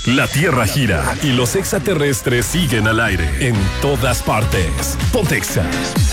La Tierra gira y los extraterrestres siguen al aire en todas partes. Pontexa.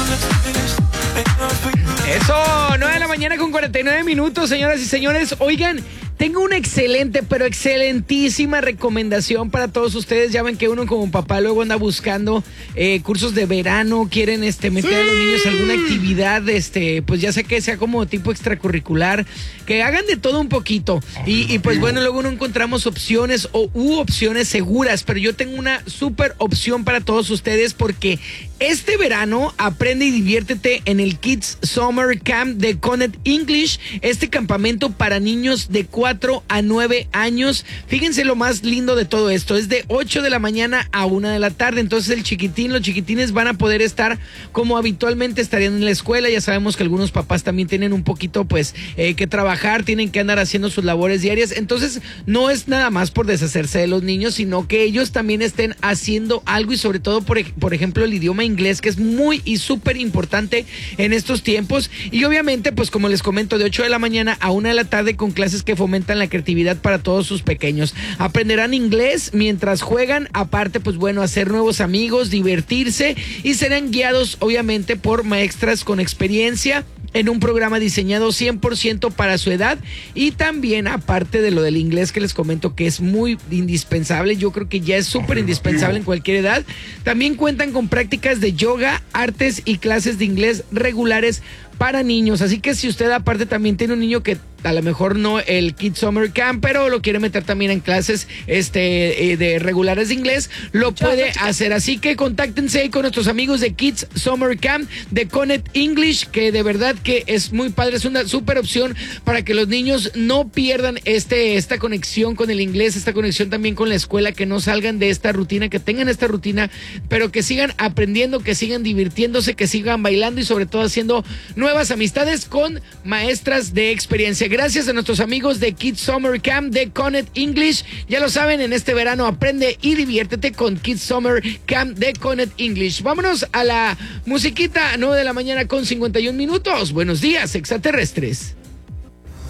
Eso, 9 de la mañana con 49 minutos, señoras y señores. Oigan, tengo una excelente, pero excelentísima recomendación para todos ustedes. Ya ven que uno como papá luego anda buscando cursos de verano, quieren meter a los niños a alguna actividad, pues ya sé que sea como tipo extracurricular, que hagan de todo un poquito. Y pues bueno, luego no encontramos opciones u opciones seguras, pero yo tengo una súper opción para todos ustedes porque este verano aprende y diviértete en el Kids Summer Camp de Connect English, este campamento para niños de 4 a 9 años. Fíjense lo más lindo de todo esto, es de 8 de la mañana a 1 de la tarde, entonces los chiquitines van a poder estar como habitualmente estarían en la escuela. Ya sabemos que algunos papás también tienen un poquito pues que trabajar, tienen que andar haciendo sus labores diarias, entonces no es nada más por deshacerse de los niños, sino que ellos también estén haciendo algo y sobre todo por ejemplo el idioma inglés, que es muy y súper importante en estos tiempos. Y obviamente pues como les comento, de 8 de la mañana a 1 de la tarde con clases que fomentan la creatividad para todos sus pequeños. Aprenderán inglés mientras juegan, aparte pues bueno, hacer nuevos amigos, divertirse y serán guiados obviamente por maestras con experiencia en un programa diseñado 100% para su edad. Y también aparte de lo del inglés que les comento que es muy indispensable, yo creo que ya es súper indispensable en cualquier edad, también cuentan con prácticas de yoga, artes y clases de inglés regulares para niños. Así que si usted aparte también tiene un niño que a lo mejor no el Kids Summer Camp, pero lo quiere meter también en clases de regulares de inglés, lo puede hacer. Así que contáctense ahí con nuestros amigos de Kids Summer Camp de Connect English, que de verdad que es muy padre, es una súper opción para que los niños no pierdan esta conexión con el inglés, esta conexión también con la escuela, que no salgan de esta rutina, que tengan esta rutina, pero que sigan aprendiendo, que sigan divirtiéndose, que sigan bailando y sobre todo haciendo nuevas amistades con maestras de experiencia. Gracias a nuestros amigos de Kids Summer Camp de Connect English. Ya lo saben, en este verano aprende y diviértete con Kids Summer Camp de Connect English. Vámonos a la musiquita, 9 de la mañana con 51 minutos. Buenos días, extraterrestres.